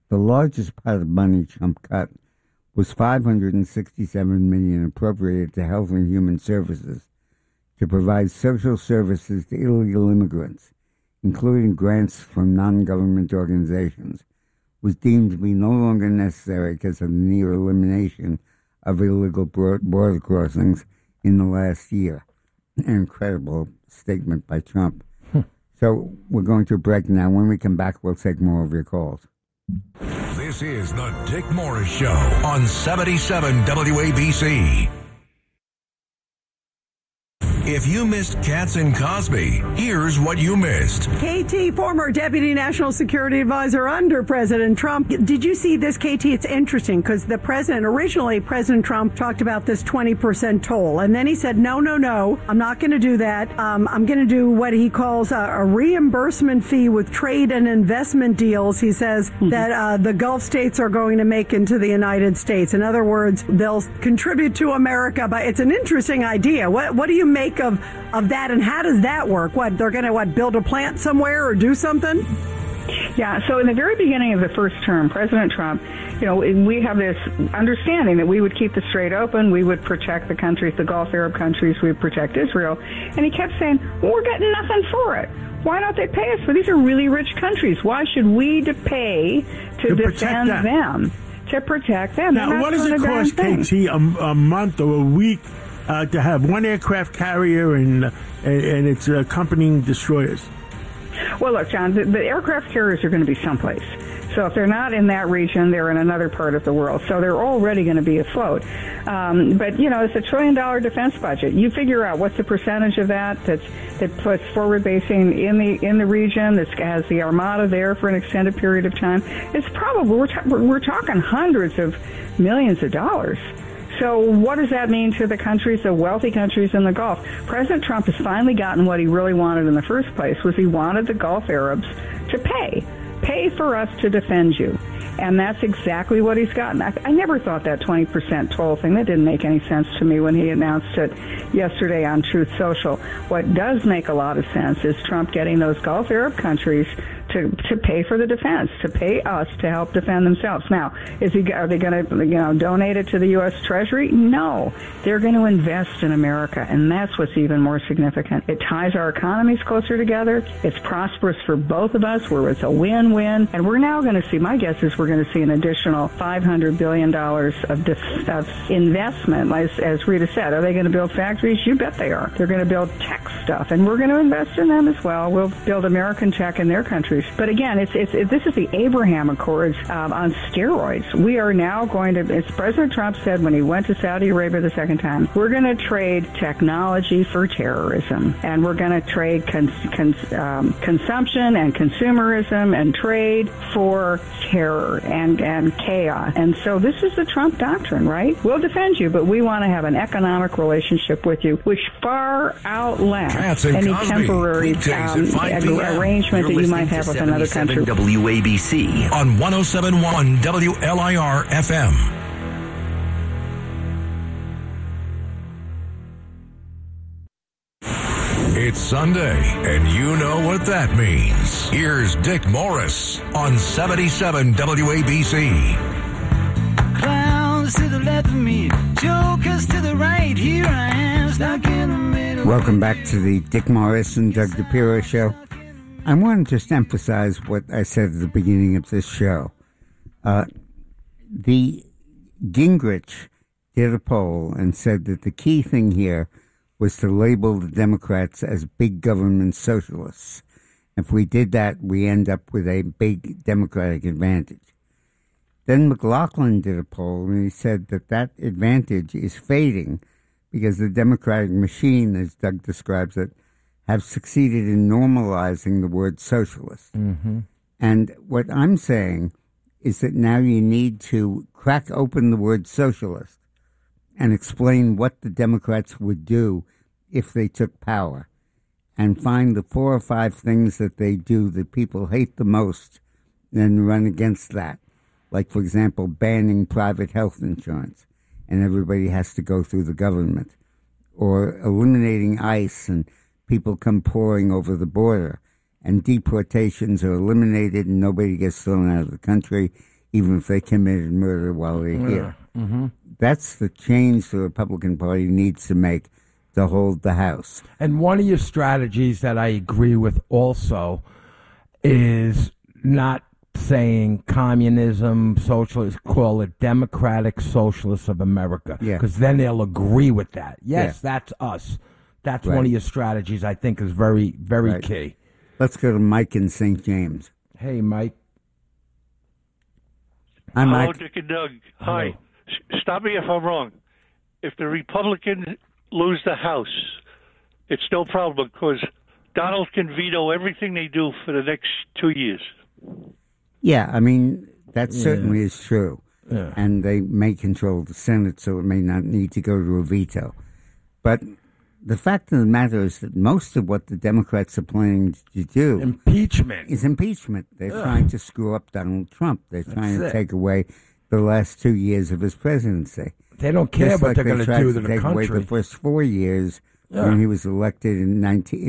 The largest pot of money Trump cut was $567 million appropriated to Health and Human Services to provide social services to illegal immigrants, including grants from non-government organizations, was deemed to be no longer necessary because of the near elimination of illegal border crossings in the last year. An incredible statement by Trump. So we're going to a break now. When we come back, we'll take more of your calls. This is the Dick Morris Show on 77 WABC. If you missed Katz and Cosby, here's what you missed. KT, former Deputy National Security Advisor under President Trump. Did you see this, KT? It's interesting because originally President Trump talked about this 20% toll. And then he said, no, I'm not going to do that. I'm going to do what he calls a reimbursement fee with trade and investment deals. He says that the Gulf states are going to make into the United States. In other words, they'll contribute to America. But it's an interesting idea. What do you make of that, and how does that work? They're going to build a plant somewhere or do something? Yeah, so in the very beginning of the first term, President Trump, we have this understanding that we would keep the Strait open, we would protect the countries, the Gulf Arab countries, we would protect Israel, and he kept saying, well, we're getting nothing for it. Why don't they pay us? Well, these are really rich countries. Why should we pay to defend them? To protect them. Now, what does it cost, KT, a month or a week to have one aircraft carrier and its accompanying destroyers? Well, look, John, the aircraft carriers are going to be someplace. So if they're not in that region, they're in another part of the world. So they're already going to be afloat. But, it's $1 trillion defense budget. You figure out what's the percentage of that puts forward basing in the region, that has the Armada there for an extended period of time. It's probably, we're talking hundreds of millions of dollars. So what does that mean to the countries, the wealthy countries in the Gulf? President Trump has finally gotten what he really wanted in the first place, was he wanted the Gulf Arabs to pay for us to defend you. And that's exactly what he's gotten. I never thought that 20% toll thing, that didn't make any sense to me when he announced it yesterday on Truth Social. What does make a lot of sense is Trump getting those Gulf Arab countries to pay for the defense, to pay us to help defend themselves. Now, are they going to donate it to the U.S. Treasury? No, they're going to invest in America, and that's what's even more significant. It ties our economies closer together. It's prosperous for both of us, where it's a win-win. And we're now going to see, my guess is we're going to see an additional $500 billion of investment. As Rita said, are they going to build factories? You bet they are. They're going to build tech stuff, and we're going to invest in them as well. We'll build American tech in their countries. But again, this is the Abraham Accords on steroids. We are now going to, as President Trump said when he went to Saudi Arabia the second time, we're going to trade technology for terrorism, and we're going to trade consumption and consumerism and trade for terror and chaos. And so this is the Trump doctrine, right? We'll defend you, but we want to have an economic relationship with you, which far outlasts any temporary arrangement that you might have with another country. WABC on 107.1 WLIR FM. It's Sunday, and you know what that means. Here's Dick Morris on 77 WABC. Clowns to the left of me, jokers to the right. Here I am, stuck in the middle. Welcome back to the Dick Morris and Doug DePiro Show. I want to just emphasize what I said at the beginning of this show. The Gingrich did a poll and said that the key thing here was to label the Democrats as big government socialists. If we did that, we end up with a big Democratic advantage. Then McLaughlin did a poll, and he said that that advantage is fading because the Democratic machine, as Doug describes it, have succeeded in normalizing the word socialist. Mm-hmm. And what I'm saying is that now you need to crack open the word socialist and explain what the Democrats would do if they took power, and find the 4 or 5 things that they do that people hate the most, then run against that. Like, for example, banning private health insurance, and everybody has to go through the government, or eliminating ICE and people come pouring over the border, and deportations are eliminated and nobody gets thrown out of the country. even if they committed murder while they're here. That's the change the Republican Party needs to make to hold the House. And one of your strategies that I agree with also is not saying communism, socialist, call it Democratic Socialists of America. Yeah. Because then they'll agree with that. Yes, Yeah. that's us. That's Right. one of your strategies I think is very, very Right. key. Let's go to Mike in St. James. Hey, Mike. Hi, Hello, Mike. Dick and Doug. Hi. Stop me if I'm wrong. If the Republicans lose the House, it's no problem because Donald can veto everything they do for the next 2 years. Yeah, I mean, that certainly is true. Yeah. And they may control the Senate, so it may not need to go to a veto. But the fact of the matter is that most of what the Democrats are planning to do Impeachment. is impeachment. They're trying to screw up Donald Trump. They're trying to it. take away the last 2 years of his presidency. They don't care Just what like they're they going to tried do to the take away country. the first 4 years Yeah. when he was elected in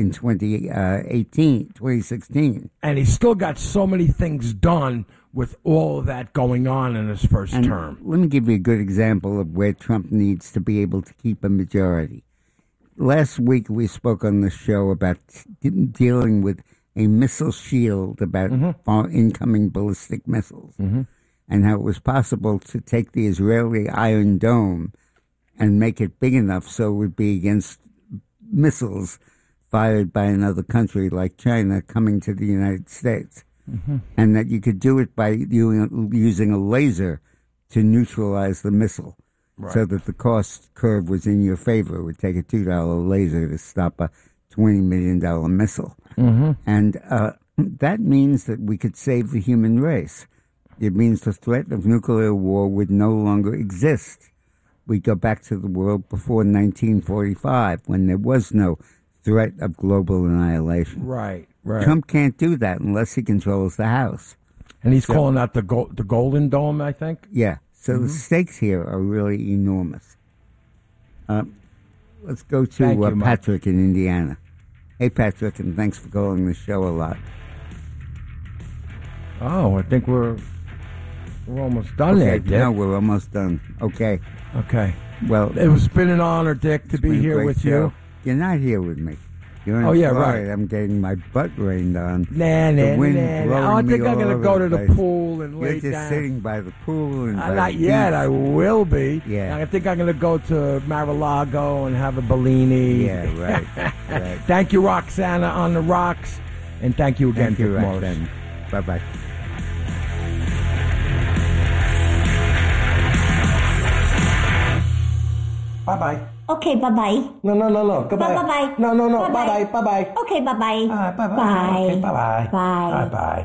2016. And he still got so many things done with all of that going on in his first And term. let me give you a good example of where Trump needs to be able to keep a majority. Last week we spoke on the show about dealing with a missile shield about incoming ballistic missiles and how it was possible to take the Israeli Iron Dome and make it big enough so it would be against missiles fired by another country like China coming to the United States. And that you could do it by using a laser to neutralize the missile so that the cost curve was in your favor. It would take a $2 laser to stop a $20 million missile. And that means that we could save the human race. It means the threat of nuclear war would no longer exist. We go back to the world before 1945 when there was no threat of global annihilation. Right, right. Trump can't do that unless he controls the House. And he's calling that the Golden Dome, I think. Yeah, so the stakes here are really enormous. Let's go to Thank you, Mike. Patrick in Indiana. Hey, Patrick, and thanks for calling the show a lot. Oh, I think we're almost done there, Okay, Dick. no, we're almost done. Okay, Okay. well, It's been an honor, Dick, to it's be been a here great with show. you. You're not here with me. You're in Oh, yeah, Florida. right. I'm getting my butt rained on. Nah. The wind Oh, blowing I think me I'm all going to over go to the place. pool and You're lay just down. sitting by the pool and by Not the yet. beach. I will be. Yeah. I think I'm going to go to Mar-a-Lago and have a Bellini. Yeah, right. Right. Thank you, Roxana on the rocks. And thank you again, Thank you, Dick Morris. Roxanne. Bye-bye. Bye-bye. Okay, bye-bye. No. Goodbye. Bye-bye. No. Bye-bye. Bye-bye. Okay, bye-bye. Bye-bye. Bye. Okay, bye-bye. Bye. Bye-bye.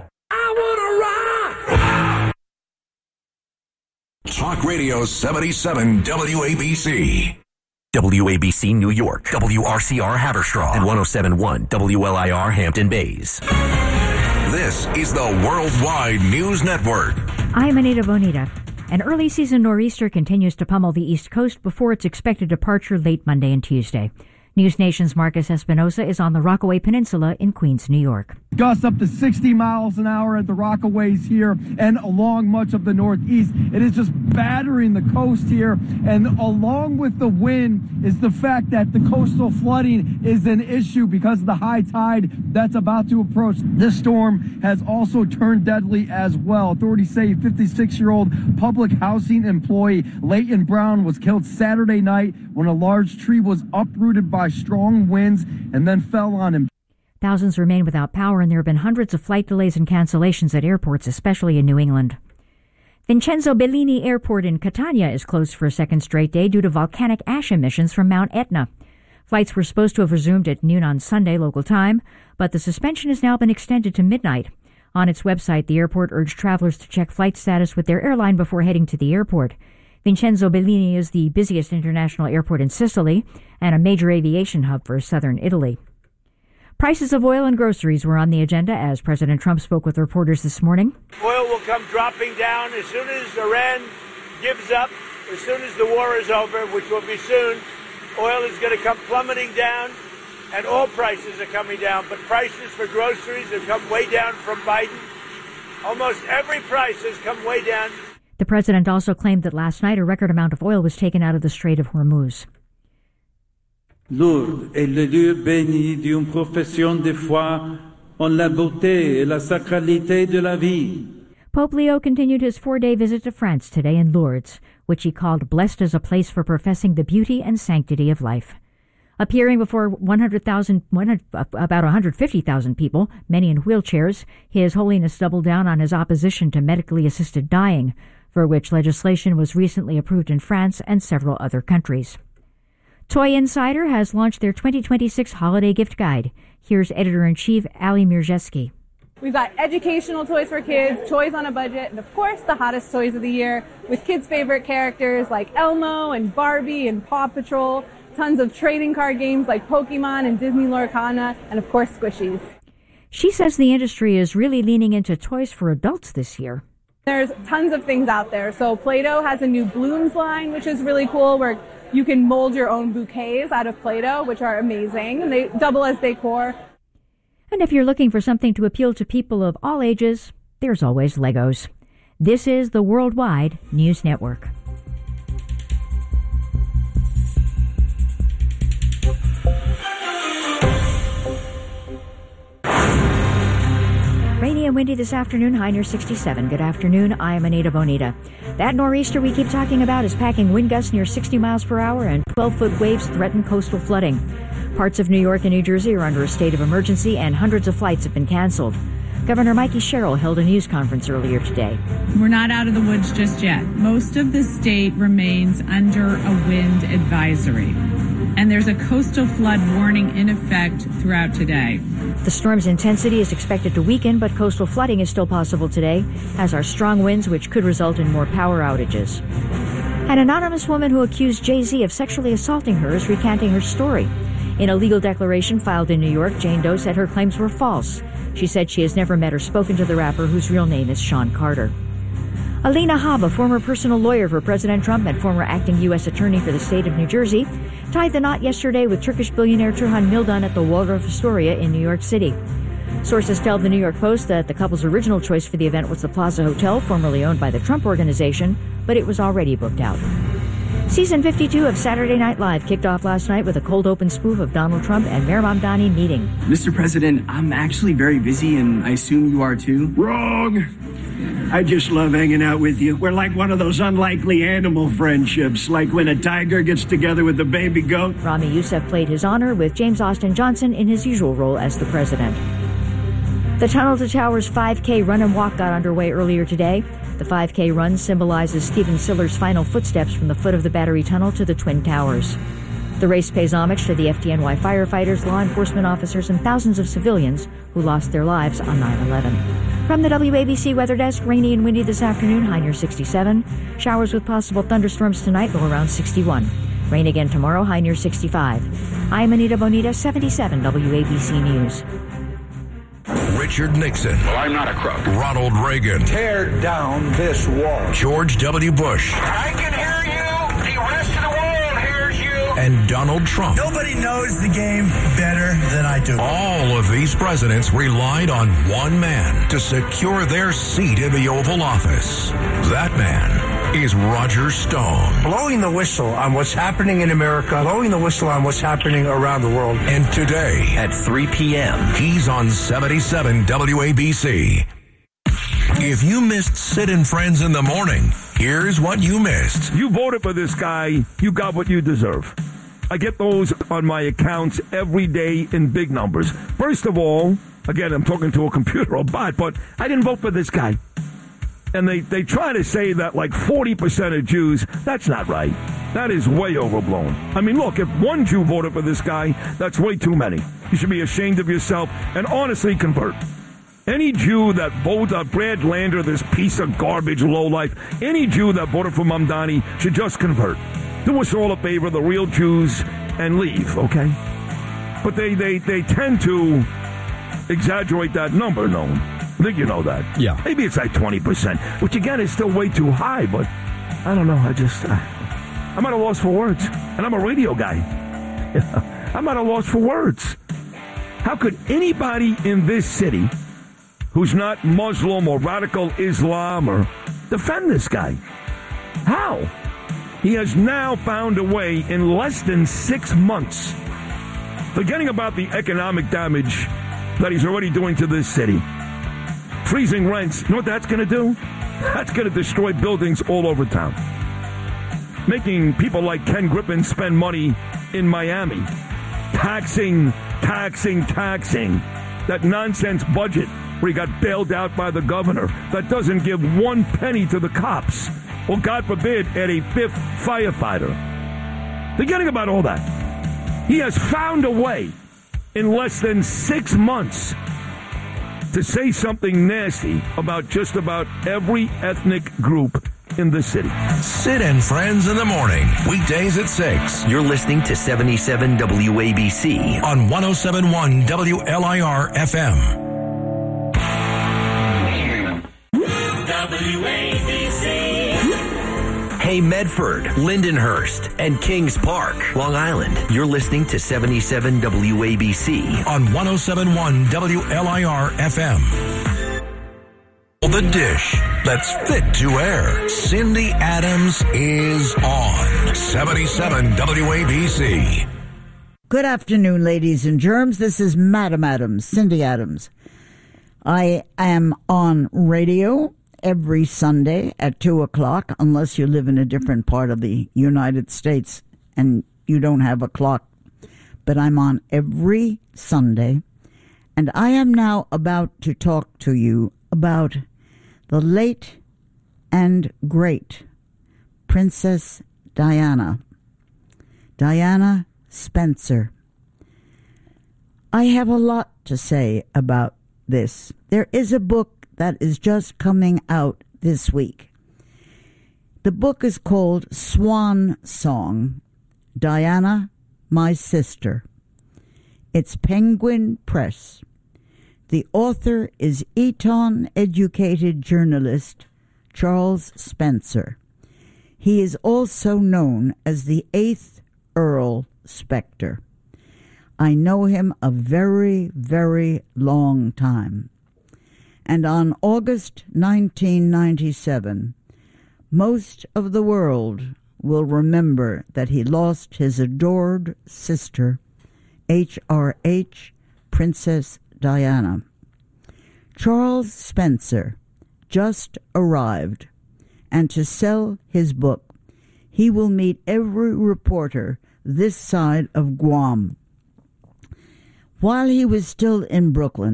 Talk Radio 77 WABC. WABC New York, WRCR Haverstraw, and 107.1 WLIR Hampton Bays. This is the Worldwide News Network. I'm Anita Bonita. An early season nor'easter continues to pummel the East Coast before its expected departure late Monday and Tuesday. News Nation's Marcus Espinosa is on the Rockaway Peninsula in Queens, New York. Gusts up to 60 miles an hour at the Rockaways here and along much of the Northeast. It is just battering the coast here. And along with the wind is the fact that the coastal flooding is an issue because of the high tide that's about to approach. This storm has also turned deadly as well. Authorities say 56-year-old public housing employee Leighton Brown was killed Saturday night when a large tree was uprooted by strong winds and then fell on him. Thousands remain without power, and there have been hundreds of flight delays and cancellations at airports, especially in New England. Vincenzo Bellini Airport in Catania is closed for a second straight day due to volcanic ash emissions from Mount Etna. Flights were supposed to have resumed at noon on Sunday local time, but the suspension has now been extended to midnight. On its website, the airport urged travelers to check flight status with their airline before heading to the airport. Vincenzo Bellini is the busiest international airport in Sicily and a major aviation hub for southern Italy. Prices of oil and groceries were on the agenda as President Trump spoke with reporters this morning. Oil will come dropping down as soon as Iran gives up, as soon as the war is over, which will be soon. Oil is going to come plummeting down, and all prices are coming down. But prices for groceries have come way down from Biden. Almost every price has come way down. The president also claimed that last night a record amount of oil was taken out of the Strait of Hormuz. Lourdes est le lieu béni d'une profession de foi en la beauté et la sacralité de la vie. Pope Leo continued his 4-day visit to France today in Lourdes, which he called blessed as a place for professing the beauty and sanctity of life. Appearing before about 150,000 people, many in wheelchairs, His Holiness doubled down on his opposition to medically assisted dying, for which legislation was recently approved in France and several other countries. Toy Insider has launched their 2026 holiday gift guide. Here's editor-in-chief Ali Mirzeski. We've got educational toys for kids, toys on a budget, and of course the hottest toys of the year with kids' favorite characters like Elmo and Barbie and Paw Patrol, tons of trading card games like Pokemon and Disney Lorcana, and of course Squishies. She says the industry is really leaning into toys for adults this year. There's tons of things out there. So Play-Doh has a new Blooms line, which is really cool, where you can mold your own bouquets out of Play-Doh, which are amazing, and they double as decor. And if you're looking for something to appeal to people of all ages, there's always Legos. This is the Worldwide News Network. Rainy and windy this afternoon, high near 67. Good afternoon, I am Anita Bonita. That nor'easter we keep talking about is packing wind gusts near 60 miles per hour and 12-foot waves threaten coastal flooding. Parts of New York and New Jersey are under a state of emergency and hundreds of flights have been canceled. Governor Mikey Sherrill held a news conference earlier today. We're not out of the woods just yet. Most of the state remains under a wind advisory, and there's a coastal flood warning in effect throughout today. The storm's intensity is expected to weaken, but coastal flooding is still possible today, as are strong winds, which could result in more power outages. An anonymous woman who accused Jay-Z of sexually assaulting her is recanting her story. In a legal declaration filed in New York, Jane Doe said her claims were false. She said she has never met or spoken to the rapper, whose real name is Sean Carter. Alina Habba, former personal lawyer for President Trump and former acting U.S. attorney for the state of New Jersey, tied the knot yesterday with Turkish billionaire Turhan Mildan at the Waldorf Astoria in New York City. Sources tell the New York Post that the couple's original choice for the event was the Plaza Hotel, formerly owned by the Trump Organization, but it was already booked out. Season 52 of Saturday Night Live kicked off last night with a cold open spoof of Donald Trump and Mayor Mamdani meeting. Mr. President, I'm actually very busy, and I assume you are too. Wrong. I just love hanging out with you. We're like one of those unlikely animal friendships, like when a tiger gets together with a baby goat. Rami Youssef played his honor with James Austin Johnson in his usual role as the president. The Tunnel to Towers 5K run and walk got underway earlier today. The 5K run symbolizes Stephen Siller's final footsteps from the foot of the Battery Tunnel to the Twin Towers. The race pays homage to the FDNY firefighters, law enforcement officers, and thousands of civilians who lost their lives on 9/11. From the WABC Weather Desk, rainy and windy this afternoon, high near 67. Showers with possible thunderstorms tonight, low around 61. Rain again tomorrow, high near 65. I'm Anita Bonita, 77 WABC News. Richard Nixon. Well, I'm not a crook. Ronald Reagan. Tear down this wall. George W. Bush. I can hear you. The rest of the world hears you. And Donald Trump. Nobody knows the game better than I do. All of these presidents relied on one man to secure their seat in the Oval Office. That man is Roger Stone. Blowing the whistle on what's happening in America, blowing the whistle on what's happening around the world. And today, at 3 p.m., he's on 77 WABC. If you missed Sid and Friends in the morning, here's what you missed. You voted for this guy, you got what you deserve. I get those on my accounts every day in big numbers. First of all, again, I'm talking to a computer or bot, but I didn't vote for this guy. And they try to say that like 40% of Jews, that's not right. That is way overblown. I mean, look, if one Jew voted for this guy, that's way too many. You should be ashamed of yourself and honestly convert. Any Jew that voted Brad Lander, this piece of garbage lowlife, any Jew that voted for Mamdani should just convert. Do us all a favor, the real Jews, and leave, okay? But they tend to exaggerate that number, no? I think you know that. Yeah. Maybe it's like 20%, which again is still way too high, but I don't know. I'm at a loss for words. And I'm a radio guy. I'm at a loss for words. How could anybody in this city who's not Muslim or radical Islam or defend this guy. How? He has now found a way in less than 6 months, forgetting about the economic damage that he's already doing to this city. Freezing rents, you know what that's going to do? That's going to destroy buildings all over town. Making people like Ken Griffin spend money in Miami. Taxing. That nonsense budget where he got bailed out by the governor that doesn't give 1 penny to the cops. Or, God forbid, add a 5th firefighter. Forgetting about all that. He has found a way in less than 6 months to say something nasty about just about every ethnic group in the city. Sid and Friends in the morning, weekdays at 6. You're listening to 77 WABC on 107.1 WLIR FM. WABC. Hey, Medford, Lindenhurst, and Kings Park, Long Island. You're listening to 77 WABC on 107.1 WLIR FM. The dish that's fit to air. Cindy Adams is on 77 WABC. Good afternoon, ladies and germs. This is Madam Adams, Cindy Adams. I am on radio every Sunday at 2 o'clock, unless you live in a different part of the United States and you don't have a clock. But I'm on every Sunday, and I am now about to talk to you about the late and great Princess Diana Spencer. I have a lot to say about this. There is a book that is just coming out this week. The book is called Swan Song, Diana, My Sister. It's Penguin Press. The author is Eton-educated journalist Charles Spencer. He is also known as the 8th Earl Spectre. I know him a very, very long time. And on August 1997, most of the world will remember that he lost his adored sister, HRH, Princess Diana. Charles Spencer just arrived, and to sell his book, he will meet every reporter this side of Guam. While he was still in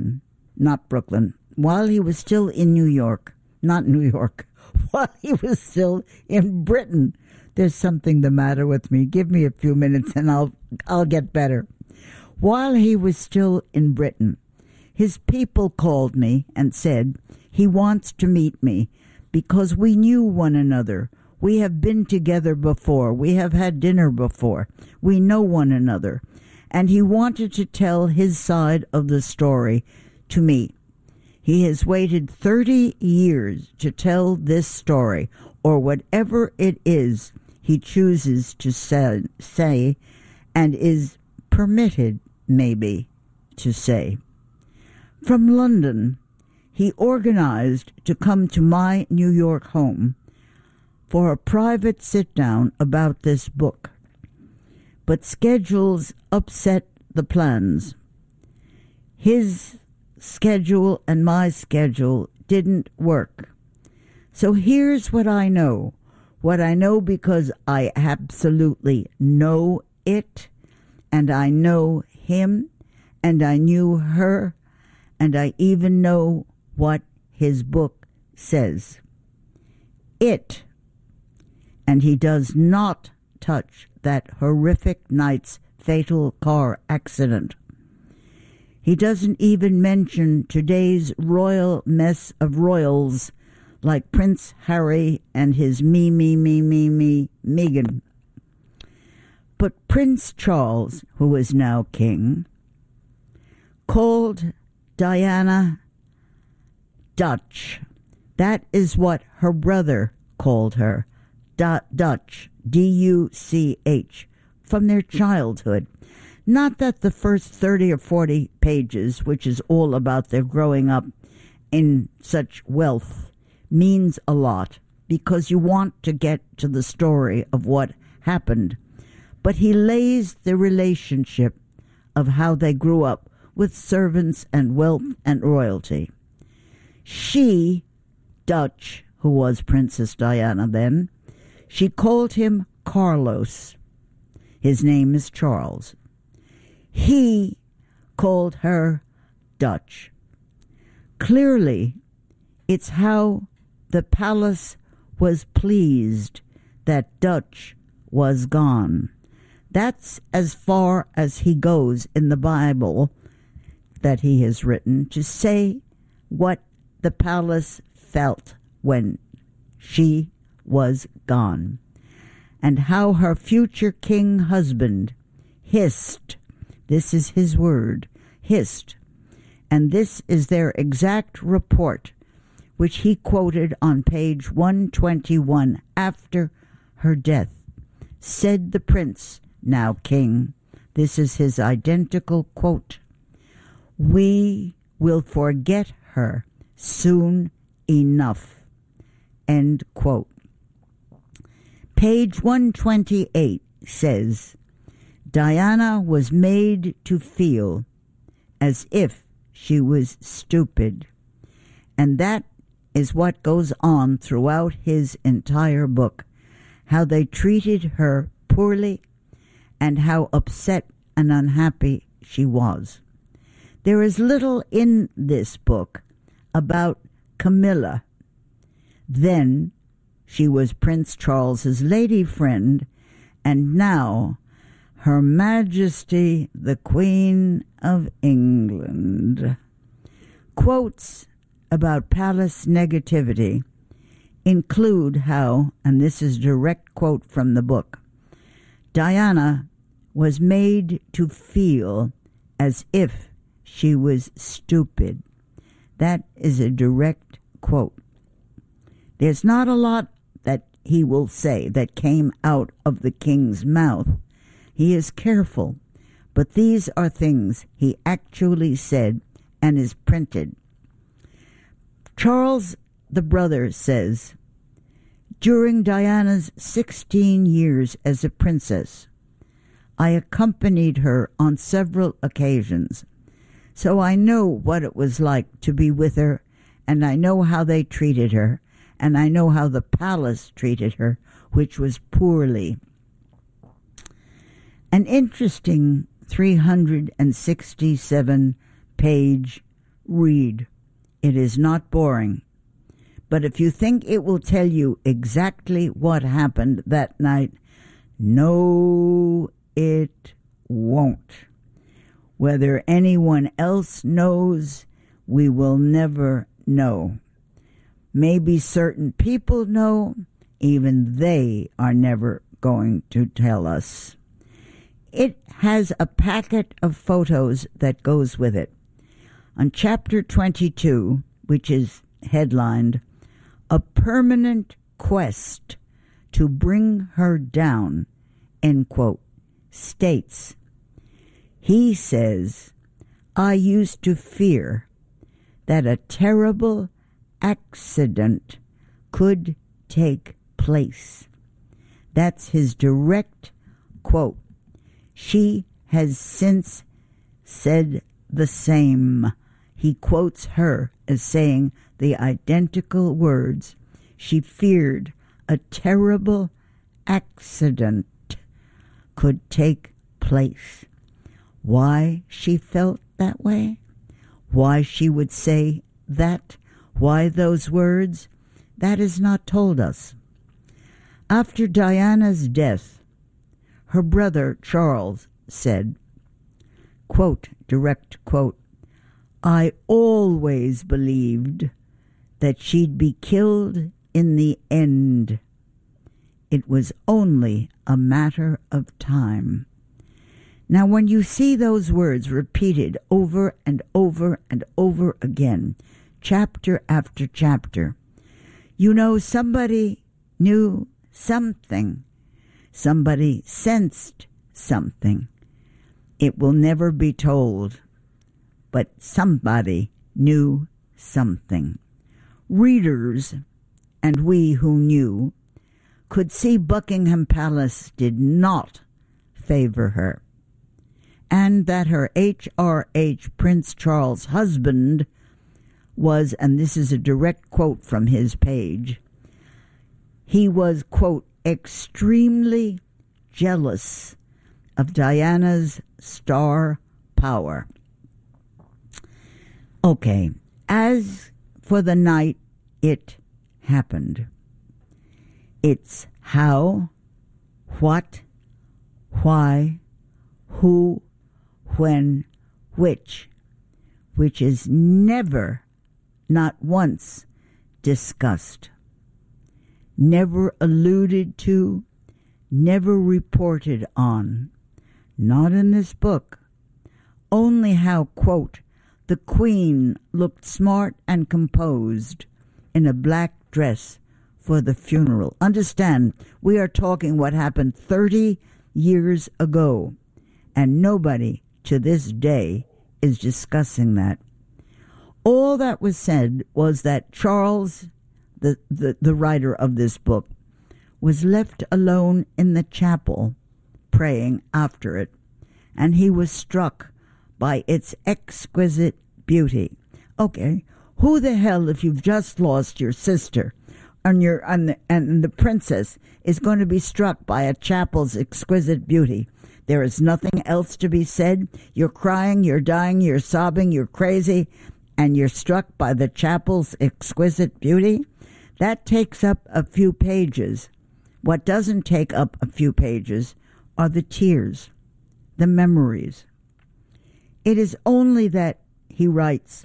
while he was still in while he was still in Britain. There's something the matter with me. Give me a few minutes and I'll get better. While he was still in Britain, his people called me and said he wants to meet me because we knew one another. We have been together before. We have had dinner before. We know one another. And he wanted to tell his side of the story to me. He has waited 30 years to tell this story, or whatever it is he chooses to say and is permitted, maybe, to say. From London, he organized to come to my New York home for a private sit-down about this book. But schedules upset the plans. His schedule and my schedule didn't work. So here's what I know. What I know because I absolutely know it, and I know him, and I knew her, and I even know what his book says. It. And he does not touch that horrific night's fatal car accident. He doesn't even mention today's royal mess of royals like Prince Harry and his Meghan. But Prince Charles, who is now king, called Diana Dutch. That is what her brother called her, Dutch, D-U-C-H, from their childhood. Not that the first 30 or 40 pages, which is all about their growing up in such wealth means a lot because you want to get to the story of what happened. But he lays the relationship of how they grew up with servants and wealth and royalty. She, Dutch, who was Princess Diana then, she called him Carlos. His name is Charles. He called her Dutch. Clearly, it's how the palace was pleased that Dutch was gone. That's as far as he goes in the Bible that he has written to say what the palace felt when she was gone, and how her future king husband hissed. This is his word, hissed. And this is their exact report, which he quoted on page 121 after her death. Said the prince, now king, this is his identical quote, "We will forget her soon enough." End quote. Page 128 says, Diana was made to feel as if she was stupid. And that is what goes on throughout his entire book, how they treated her poorly and how upset and unhappy she was. There is little in this book about Camilla. Then she was Prince Charles's lady friend, and now Her Majesty the Queen of England. Quotes about palace negativity include how, and this is a direct quote from the book, Diana was made to feel as if she was stupid. That is a direct quote. There's not a lot that he will say that came out of the king's mouth. He is careful, but these are things he actually said and is printed. Charles, the brother, says, during Diana's 16 years as a princess, I accompanied her on several occasions, so I know what it was like to be with her, and I know how they treated her, and I know how the palace treated her, which was poorly. An interesting 367-page read. It is not boring. But if you think it will tell you exactly what happened that night, no, it won't. Whether anyone else knows, we will never know. Maybe certain people know, even they are never going to tell us. It has a packet of photos that goes with it. On chapter 22, which is headlined, A Permanent Quest to Bring Her Down, end quote, states, he says, I used to fear that a terrible accident could take place. That's his direct quote. She has since said the same. He quotes her as saying the identical words. She feared a terrible accident could take place. Why she felt that way? Why she would say that? Why those words? That is not told us. After Diana's death, her brother Charles said, quote, direct quote, I always believed that she'd be killed in the end. It was only a matter of time. Now, when you see those words repeated over and over and over again, chapter after chapter, you know somebody knew something. Somebody sensed something. It will never be told, but somebody knew something. Readers, and we who knew, could see Buckingham Palace did not favor her, and that her HRH Prince Charles' husband was, and this is a direct quote from his page, he was, quote, extremely jealous of Diana's star power. Okay, as for the night it happened, it's how, what, why, who, when, which is never, not once, discussed, never alluded to, never reported on, not in this book. Only how, quote, the Queen looked smart and composed in a black dress for the funeral. Understand, we are talking what happened 30 years ago, and nobody to this day is discussing that. All that was said was that Charles, the writer of this book, was left alone in the chapel praying after it, and he was struck by its exquisite beauty. Okay, who the hell, if you've just lost your sister and the princess, is going to be struck by a chapel's exquisite beauty? There is nothing else to be said. You're crying, you're dying, you're sobbing, you're crazy, and you're struck by the chapel's exquisite beauty? That takes up a few pages. What doesn't take up a few pages are the tears, the memories. It is only that, he writes,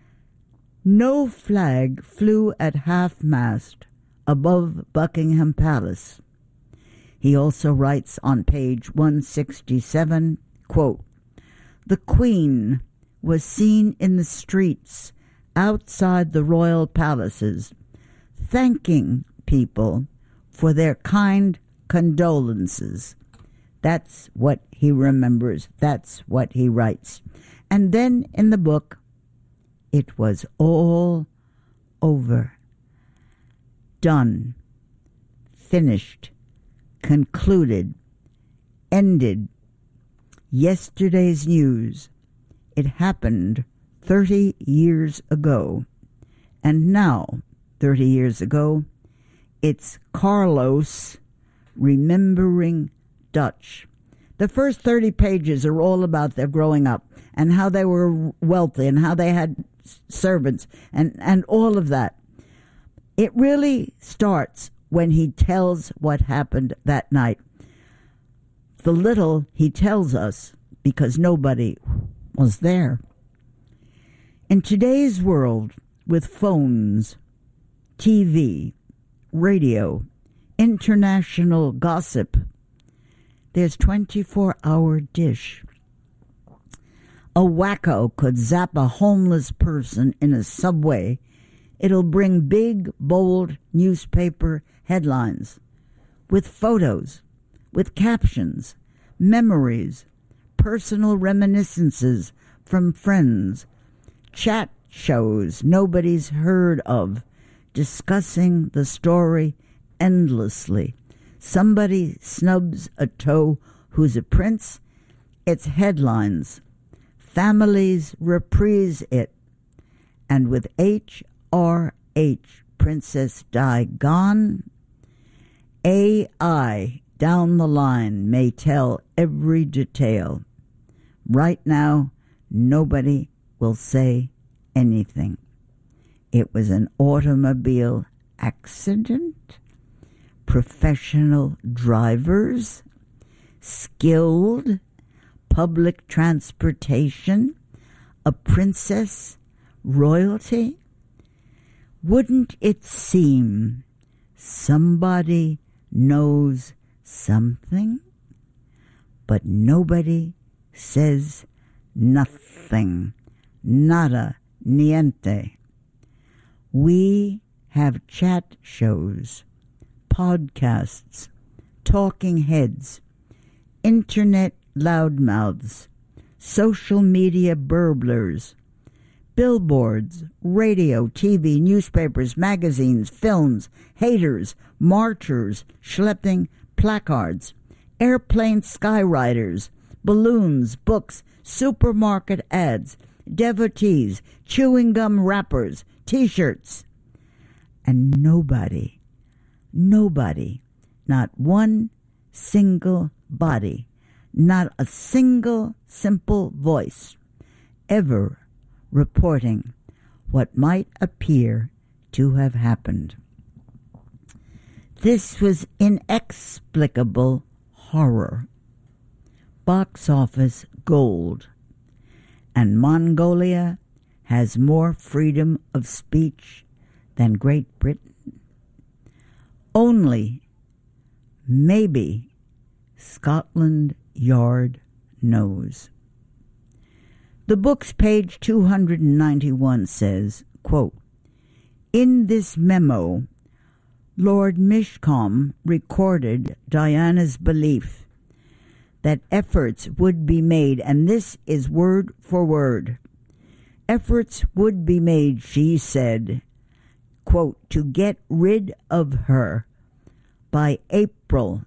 no flag flew at half-mast above Buckingham Palace. He also writes on page 167, quote, the Queen was seen in the streets outside the royal palaces, thanking people for their kind condolences. That's what he remembers. That's what he writes. And then in the book, it was all over. Done. Finished. Concluded. Ended. Yesterday's news. It happened 30 years ago. And now, 30 years ago, it's Carlos remembering Dutch. The first 30 pages are all about their growing up and how they were wealthy and how they had servants and all of that. It really starts when he tells what happened that night. The little he tells us because nobody was there. In today's world, with phones, TV, radio, international gossip, there's 24-hour dish. A wacko could zap a homeless person in a subway. It'll bring big, bold newspaper headlines with photos, with captions, memories, personal reminiscences from friends, chat shows nobody's heard of, discussing the story endlessly. Somebody snubs a toe who's a prince, it's headlines. Families reprise it. And with HRH, Princess Di gone, AI down the line may tell every detail. Right now, nobody will say anything. It was an automobile accident. Professional drivers, skilled public transportation, a princess, royalty. Wouldn't it seem somebody knows something, but nobody says nothing, nada, niente. We have chat shows, podcasts, talking heads, internet loudmouths, social media burblers, billboards, radio, TV, newspapers, magazines, films, haters, marchers, schlepping placards, airplane skyriders, balloons, books, supermarket ads, devotees, chewing gum wrappers, T-shirts. And nobody, not one single body, not a single simple voice ever reporting what might appear to have happened. This was inexplicable horror. Box office gold. And Mongolia has more freedom of speech than Great Britain. Only, maybe, Scotland Yard knows. The book's page 291 says, quote, "In this memo, Lord Mishcombe recorded Diana's belief that efforts would be made," and this is word for word, "efforts would be made," she said, quote, "to get rid of her by April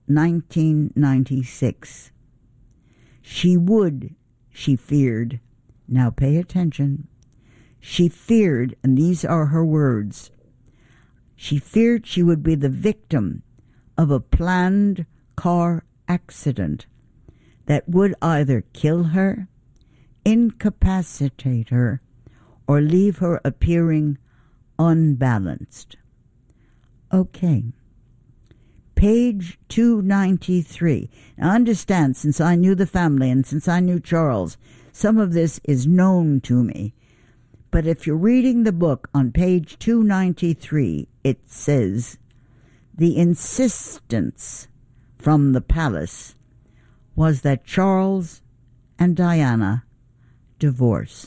1996. She would, she feared, now pay attention, she feared, and these are her words, she feared she would be the victim of a planned car accident that would either kill her, incapacitate her, or leave her appearing unbalanced. Okay. Page 293. Now understand, since I knew the family and since I knew Charles, some of this is known to me. But if you're reading the book on page 293, it says, the insistence from the palace was that Charles and Diana divorce.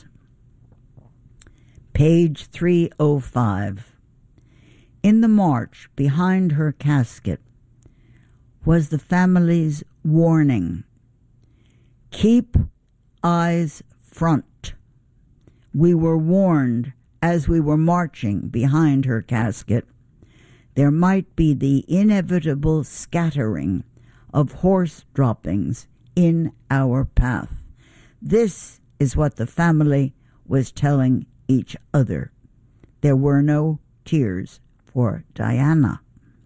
Page 305. In the march behind her casket was the family's warning. Keep eyes front. We were warned as we were marching behind her casket. There might be the inevitable scattering of horse droppings in our path. This is what the family was telling each other. There were no tears for Diana.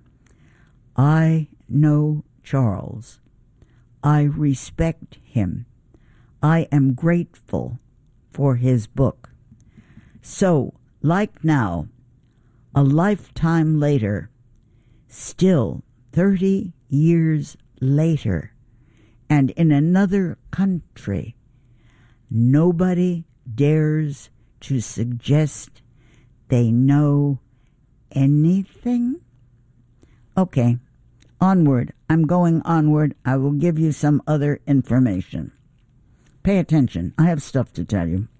I know Charles. I respect him. I am grateful for his book. So, like now, a lifetime later, still 30 years later, and in another country, nobody dares to suggest they know anything? Okay, onward. I'm going onward. I will give you some other information. Pay attention. I have stuff to tell you.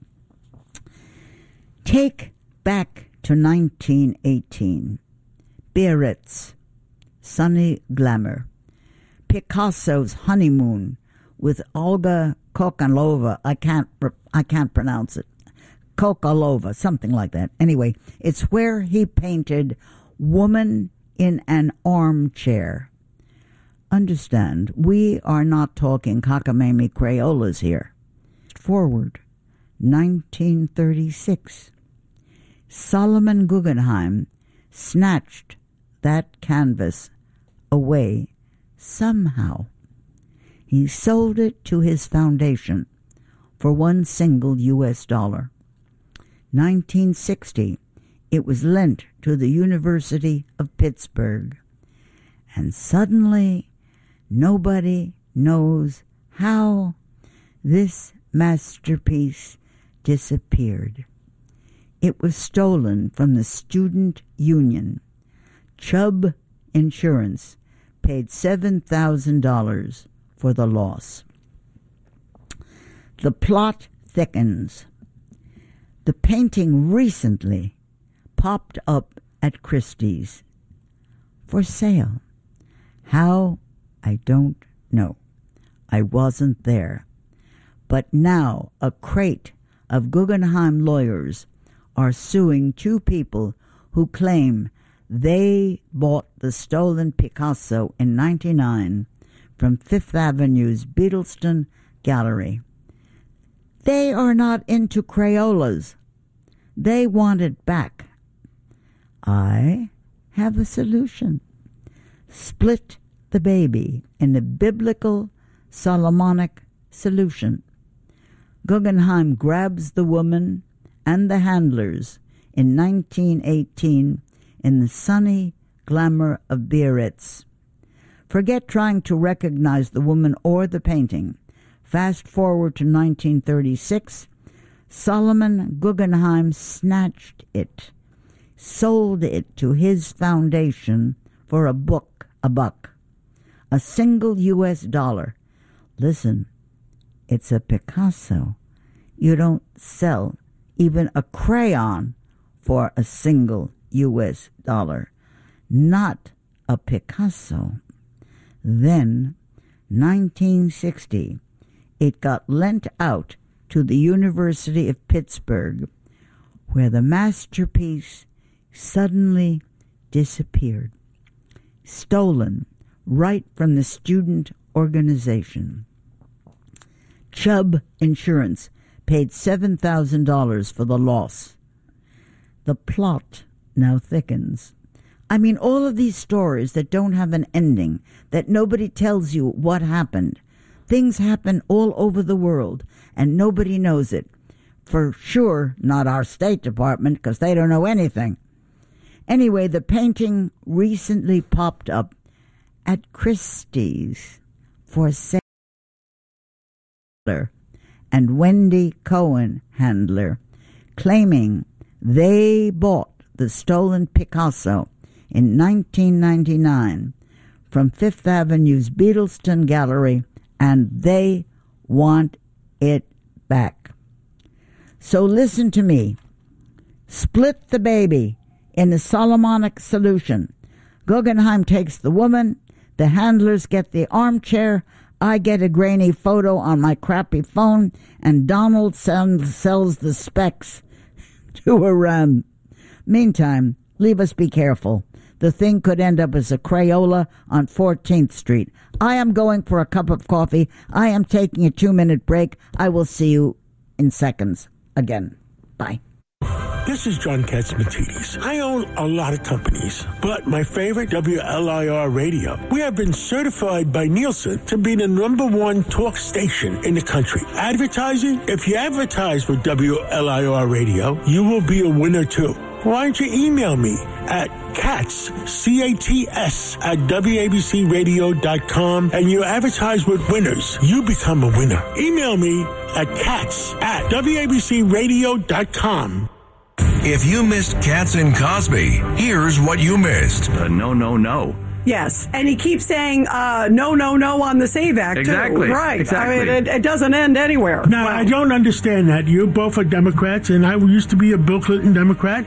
Take back to 1918. Biarritz, sunny glamour. Picasso's honeymoon with Olga Kokalova. I can't pronounce it. Kokalova, something like that. Anyway, it's where he painted Woman in an Armchair. Understand, we are not talking cockamamie Crayolas here. Forward, 1936. Solomon Guggenheim snatched that canvas away somehow. He sold it to his foundation for $1 single US dollar. 1960, it was lent to the University of Pittsburgh. And suddenly, nobody knows how this masterpiece disappeared. It was stolen from the student union. Chubb Insurance paid $7,000 for the loss. The plot thickens. The painting recently popped up at Christie's for sale. How? I don't know. I wasn't there. But now a crate of Guggenheim lawyers are suing two people who claim they bought the stolen Picasso in '99 from Fifth Avenue's Beatleston Gallery. They are not into Crayolas. They want it back. I have a solution. Split the baby in a biblical Solomonic solution. Guggenheim grabs the woman and the handlers in 1918 in the sunny glamour of Biarritz. Forget trying to recognize the woman or the painting. Fast forward to 1936, Solomon Guggenheim snatched it, sold it to his foundation for a buck, a single U.S. dollar. Listen, it's a Picasso. You don't sell even a crayon for a single U.S. dollar. Not a Picasso. Then, 1960, it got lent out to the University of Pittsburgh, where the masterpiece suddenly disappeared. Stolen right from the student organization. Chubb Insurance paid $7,000 for the loss. The plot now thickens. I mean, all of these stories that don't have an ending, that nobody tells you what happened. Things happen all over the world, and nobody knows it. For sure, not our State Department, because they don't know anything. Anyway, the painting recently popped up at Christie's for sale, and Wendy Cohen handler, claiming they bought the stolen Picasso in 1999 from Fifth Avenue's Beatleston Gallery, and they want it back. So listen to me. Split the baby in a Solomonic solution. Guggenheim takes the woman, the handlers get the armchair, I get a grainy photo on my crappy phone, and Donald sells the specs to Iran. Meantime, leave us be careful. The thing could end up as a Crayola on 14th Street. I am going for a cup of coffee. I am taking a 2-minute break. I will see you in seconds again. Bye. This is John Katzmatidis. I own a lot of companies, but my favorite, WLIR Radio. We have been certified by Nielsen to be the #1 talk station in the country. Advertising? If you advertise with WLIR Radio, you will be a winner too. Why don't you email me at Katz, C-A-T-S, at WABCRadio.com, and you advertise with winners. You become a winner. Email me at Katz at WABCRadio.com. If you missed Katz and Cosby, here's what you missed. No. Yes, and he keeps saying no on the SAVE Act, exactly. Too. Right. Exactly. I mean, it doesn't end anywhere. Now, I don't understand that. You both are Democrats, and I used to be a Bill Clinton Democrat,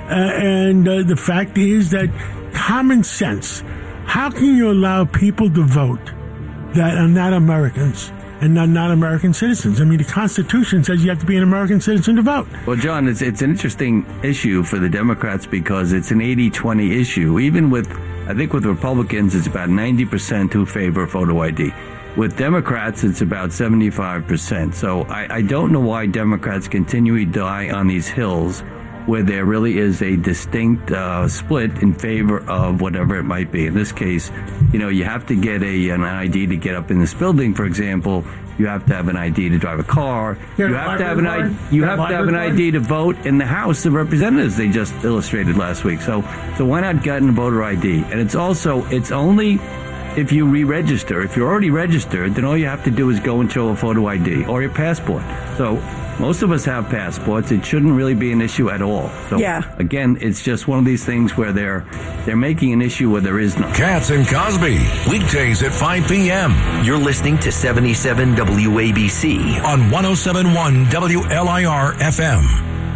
and the fact is that common sense, how can you allow people to vote that are not Americans and not American citizens? I mean, the Constitution says you have to be an American citizen to vote. Well, John, it's an interesting issue for the Democrats because it's an 80-20 issue. Even with, I think with Republicans, it's about 90% who favor photo ID. With Democrats, it's about 75%. So I don't know why Democrats continually die on these hills where there really is a distinct split in favor of whatever it might be. In this case, you have to get an ID to get up in this building, for example. You have to have an ID to drive a car. You have to have an ID. You have to have an ID to vote in the House of Representatives. They just illustrated last week. So why not get a voter ID? And it's only if you re-register. If you're already registered, then all you have to do is go and show a photo ID or your passport. So most of us have passports. It shouldn't really be an issue at all. So again, it's just one of these things where they're making an issue where there is none. Katz and Cosby, weekdays at 5 p.m. You're listening to 77 WABC on 107.1 WLIR FM.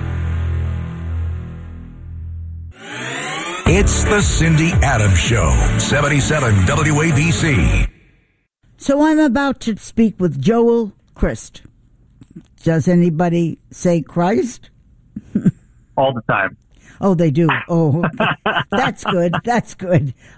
It's the Cindy Adams Show, 77 WABC. So I'm about to speak with Joel Christ. Does anybody say Christ? all the time. Oh, they do. Oh, that's good. That's good.